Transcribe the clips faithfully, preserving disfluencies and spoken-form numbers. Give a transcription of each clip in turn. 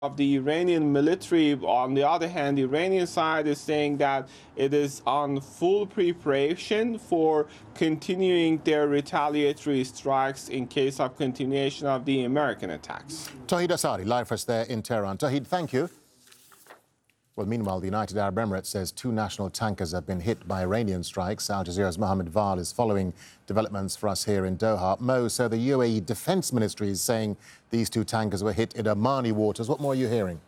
of the Iranian military. On the other hand, the Iranian side is saying that it is on full preparation for continuing their retaliatory strikes in case of continuation of the American attacks. Tawhid Asadi, live for us there in Tehran. Tawhid, thank you. Well, meanwhile, the United Arab Emirates says two national tankers have been hit by Iranian strikes. Al Jazeera's Mohammed Val is following developments for us here in Doha. Mo, so the U A E Defence Ministry is saying these two tankers were hit in Omani waters. What more are you hearing?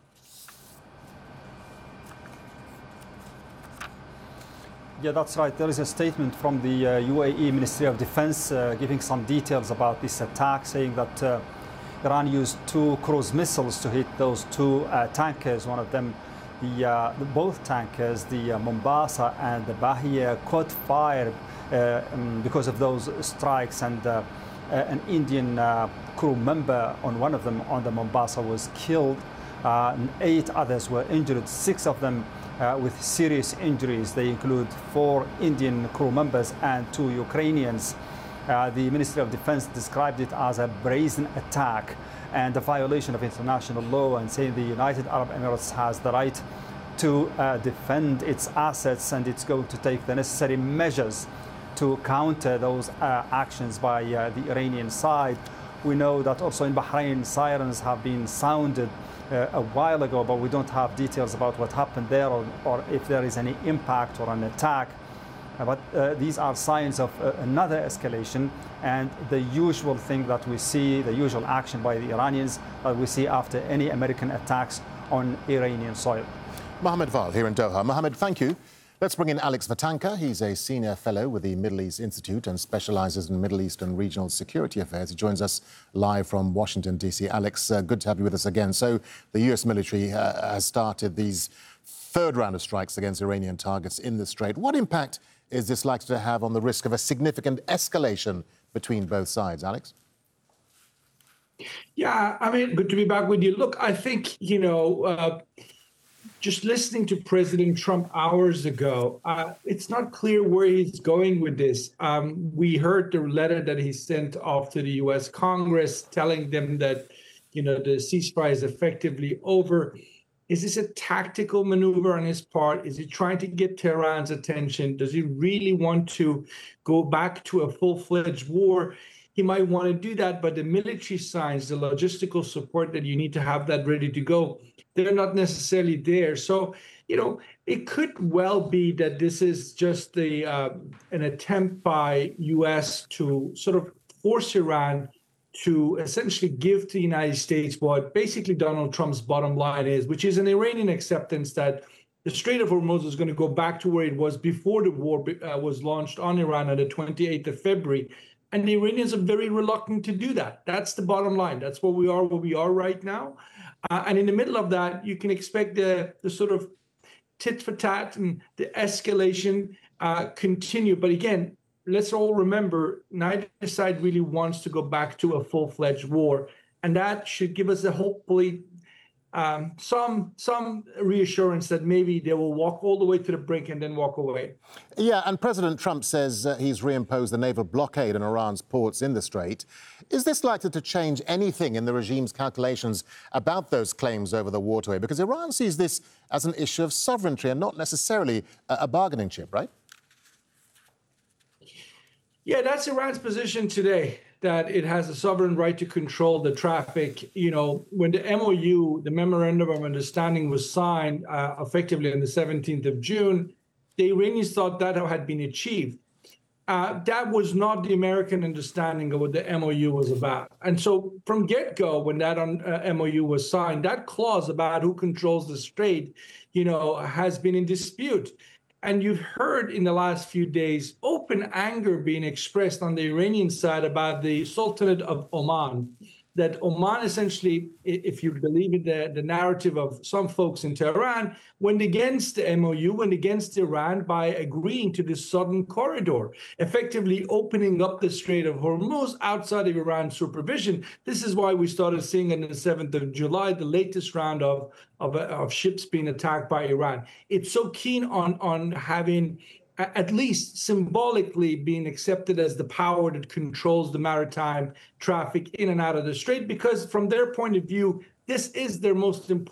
Yeah, that's right. There is a statement from the uh, U A E Ministry of Defense uh, giving some details about this attack, saying that uh, Iran used two cruise missiles to hit those two uh, tankers. One of them, the, uh, the both tankers, the uh, Mombasa and the Bahia, caught fire uh, um, because of those strikes, and uh, uh, an Indian uh, crew member on one of them, on the Mombasa, was killed. Uh, and eight others were injured, six of them Uh, with serious injuries. They include four Indian crew members and two Ukrainians. Uh, the Ministry of Defense described it as a brazen attack and a violation of international law, and saying the United Arab Emirates has the right to uh, defend its assets, and it's going to take the necessary measures to counter those uh, actions by uh, the Iranian side. We know that also in Bahrain, sirens have been sounded Uh, a while ago, but we don't have details about what happened there, or, or if there is any impact or an attack. Uh, but uh, these are signs of uh, another escalation, and the usual thing that we see, the usual action by the Iranians that we see after any American attacks on Iranian soil. Mohammed Val here in Doha. Mohammed, thank you. Let's bring in Alex Vatanka. He's a senior fellow with the Middle East Institute and specializes in Middle East and regional security affairs. He joins us live from Washington, D C. Alex, uh, good to have you with us again. So the U S military uh, has started these third round of strikes against Iranian targets in the Strait. What impact is this likely to have on the risk of a significant escalation between both sides, Alex? Yeah, I mean, good to be back with you. Look, I think, you know, uh, just listening to President Trump hours ago, uh, it's not clear where he's going with this. Um, we heard the letter that he sent off to the U S Congress telling them that, you know, the ceasefire is effectively over. Is this a tactical maneuver on his part? Is he trying to get Tehran's attention? Does he really want to go back to a full-fledged war? He might want to do that, but the military signs, the logistical support that you need to have that ready to go, they're not necessarily there. So, you know, it could well be that this is just the uh, an attempt by U S to sort of force Iran to essentially give to the United States what basically Donald Trump's bottom line is, which is an Iranian acceptance that the Strait of Hormuz is going to go back to where it was before the war uh, was launched on Iran on the twenty-eighth of February. And the Iranians are very reluctant to do that. That's the bottom line. That's where we are, where we are right now. Uh, and in the middle of that, you can expect the, the sort of tit for tat and the escalation uh, continue. But again, let's all remember, neither side really wants to go back to a full-fledged war. And that should give us a hopefully um, some some reassurance that maybe they will walk all the way to the brink and then walk away. Yeah, and President Trump says uh, he's reimposed the naval blockade on Iran's ports in the Strait. Is this likely to change anything in the regime's calculations about those claims over the waterway? Because Iran sees this as an issue of sovereignty and not necessarily a, a bargaining chip, right? Yeah, that's Iran's position today, that it has a sovereign right to control the traffic. You know, when the M O U, the Memorandum of Understanding, was signed uh, effectively on the seventeenth of June, the Iranians thought that had been achieved. Uh, that was not the American understanding of what the M O U was about. And so from get-go, when that on, uh, M O U was signed, that clause about who controls the strait, you know, has been in dispute. And you've heard in the last few days open anger being expressed on the Iranian side about the Sultanate of Oman, that Oman essentially, if you believe in the, the narrative of some folks in Tehran, went against the M O U, went against Iran by agreeing to this southern corridor, effectively opening up the Strait of Hormuz outside of Iran's supervision. This is why we started seeing on the seventh of July the latest round of, of, of ships being attacked by Iran. It's so keen on, on having at least symbolically being accepted as the power that controls the maritime traffic in and out of the strait, because from their point of view, this is their most important